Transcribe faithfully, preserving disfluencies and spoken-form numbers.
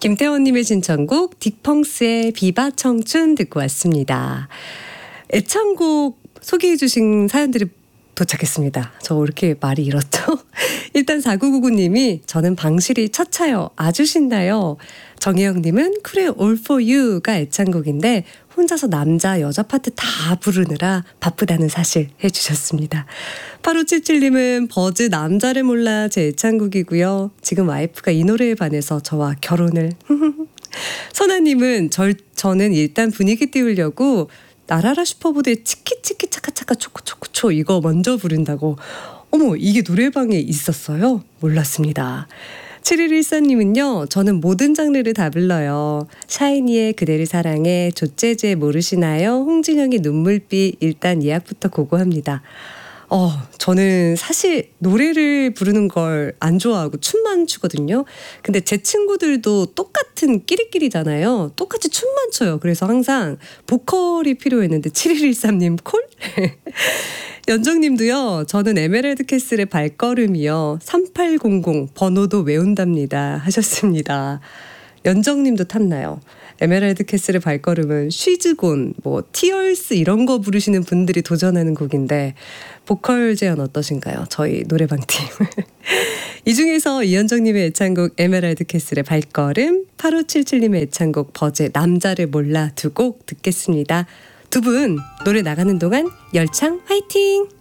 김태원님의 신청곡 딕펑스의 비바 청춘 듣고 왔습니다. 애창곡 소개해 주신 사연들이 도착했습니다. 저 이렇게 말이 이렇죠? 일단 사구구구님이 저는 방실이 첫차요. 아주 신나요. 정혜영님은 쿨의 All For You가 애창곡인데 혼자서 남자 여자 파트 다 부르느라 바쁘다는 사실 해주셨습니다. 팔오칠칠님은 버즈 남자를 몰라 제 애창곡이고요. 지금 와이프가 이 노래에 반해서 저와 결혼을. 선아님은 절, 저는 일단 분위기 띄우려고 나라라 슈퍼보드의 치키치키 차카차카 초코초코초 이거 먼저 부른다고. 어머, 이게 노래방에 있었어요? 몰랐습니다. 칠일일사님은요. 저는 모든 장르를 다 불러요. 샤이니의 그대를 사랑해, 조재재 모르시나요? 홍진영의 눈물빛 일단 예약부터 고고합니다. 어, 저는 사실 노래를 부르는 걸 안 좋아하고 춤만 추거든요. 근데 제 친구들도 똑같은 끼리끼리잖아요. 똑같이 춤만 춰요. 그래서 항상 보컬이 필요했는데 칠일일삼님 콜? 연정님도요. 저는 에메랄드 캐슬의 발걸음이요. 삼팔공공 번호도 외운답니다 하셨습니다. 연정님도 탔나요? 에메랄드 캐슬의 발걸음은 쉬즈곤, 뭐 티얼스 이런 거 부르시는 분들이 도전하는 곡인데 보컬 제안 어떠신가요? 저희 노래방 팀. 이 중에서 이현정님의 애창곡 에메랄드 캐슬의 발걸음, 팔오칠칠님의 애창곡 버즈의 남자를 몰라 두 곡 듣겠습니다. 두 분 노래 나가는 동안 열창 화이팅!